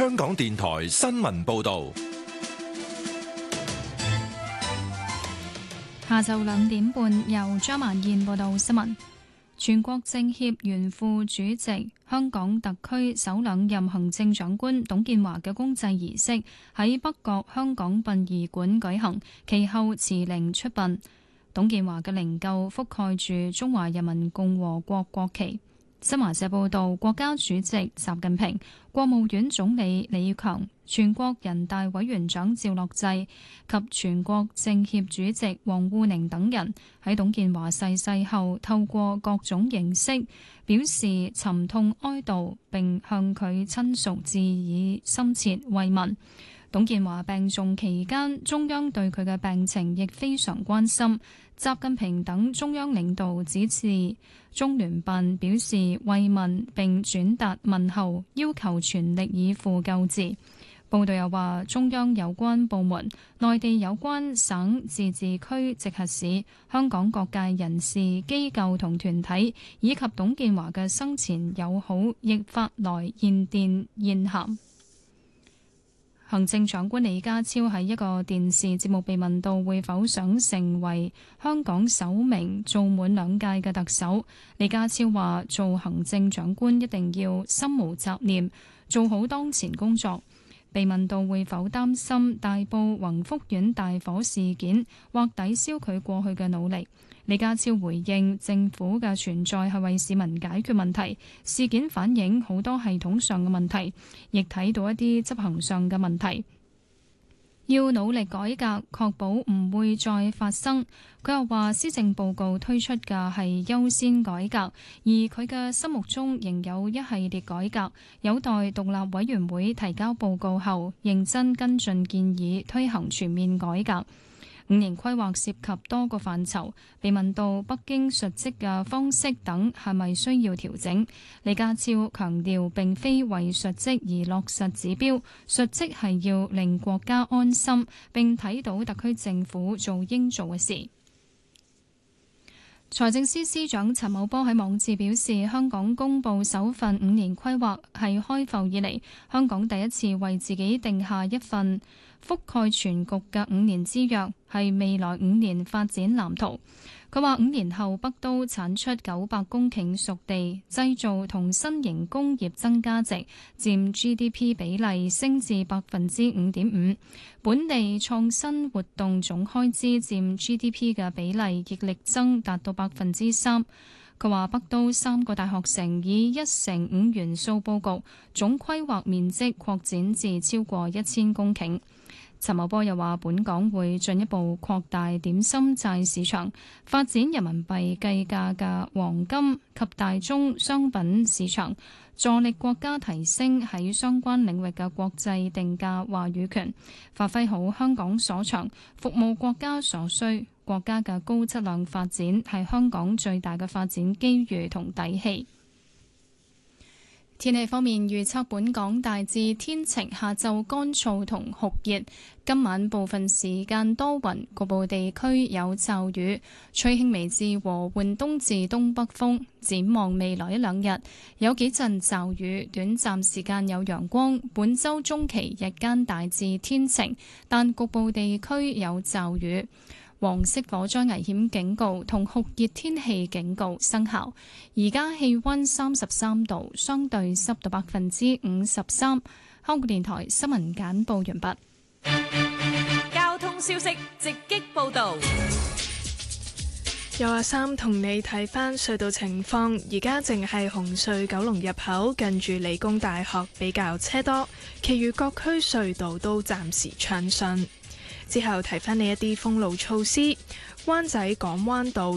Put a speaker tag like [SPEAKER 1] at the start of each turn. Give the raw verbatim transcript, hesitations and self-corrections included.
[SPEAKER 1] 香港電台新聞報道。
[SPEAKER 2] 下晝兩點半，由張曼燕報道新聞。全國政協原副主席、香港特區首兩任行政長官董建華嘅公祭儀式喺北角香港殯儀館舉行，其後辭靈出殯。董建華嘅靈柩覆蓋住中華人民共和國國旗。新華社報道，國家主席習近平、國務院總理李強、全國人大委員長趙樂際及全國政協主席王滬寧等人喺董建華逝世後，透過各種形式表示沉痛哀悼，並向佢親屬致以深切慰問。董建華病重期間，中央對佢嘅病情亦非常關心。習近平等中央領導指示中聯辦表示慰問並轉達問候，要求全力以赴救治。報道又話，中央有關部門、內地有關省、自治區、直轄市、香港各界人士、機構同團體，以及董建華嘅生前友好，亦發來唁電唁函。行政長官李家超喺一個電視節目被問到會否想成為香港首名做滿兩屆嘅特首，李家超話：做行政長官一定要心無雜念，做好當前工作。被問到會否擔心大埔宏福苑大火事件或抵消佢過去嘅努力，李家超回應：政府嘅存在係為市民解決問題，事件反映好多系統上嘅問題，亦睇到一啲執行上嘅問題，要努力改革，確保唔會再發生。佢又話，施政報告推出嘅係優先改革，而佢嘅心目中仍有一系列改革，有待獨立委員會提交報告後，認真跟進建議，推行全面改革。五年規劃涉及多個範疇，被問到北京述職嘅方式等係咪需要調整，李家超強調並非為述職而落實指標，述職係要令國家安心，並睇到特區政府做應做嘅事。財政司司長陳茂波喺網誌表示，香港公布首份五年規劃係開埠以嚟香港第一次為自己定下一份覆蓋全局嘅五年之約，係未來五年發展藍圖。佢話五年後北都產出九百公頃熟地，製造同新型工業增加值佔 G D P 比例升至百分之五點五，本地創新活動總開支佔 G D P 嘅比例亦力增達到百分之三。佢話北都三個大學城以一乘五元素佈局，總規劃面積擴展至超過一千公頃。陳茂波又話，本港會進一步擴大點心債市場，發展人民幣計價嘅黃金及大宗商品市場，助力國家提升喺相關領域嘅國際定價話語權，發揮好香港所長，服務國家所需。國家嘅高質量發展係香港最大嘅發展機遇同底氣。天氣方面，預測本港大致天晴，下晝乾燥同酷熱，今晚部分時間多雲，局部地區有驟雨，吹輕微至和緩東至東北風。展望未來一兩日，有幾陣驟雨，短暫時間有陽光。本週中期日間大致天晴，但局部地區有驟雨。黃色火災危險警告同酷熱天氣警告生效。而家氣溫三十三度，相對濕度百分之五十三。香港電台新聞簡報完
[SPEAKER 3] 畢。交通消息直擊報道。
[SPEAKER 4] 有阿三同你睇返隧道情況，而家淨係紅隧九龍入口近住理工大學比較車多，其餘各區隧道都暫時暢順。之後提返你一啲封路措施，灣仔港灣道